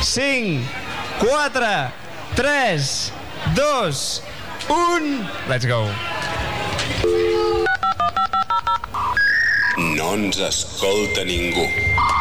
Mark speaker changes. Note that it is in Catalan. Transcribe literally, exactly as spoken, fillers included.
Speaker 1: cinc, quatre, tres, dos, un... Let's go.
Speaker 2: No ens escolta ningú.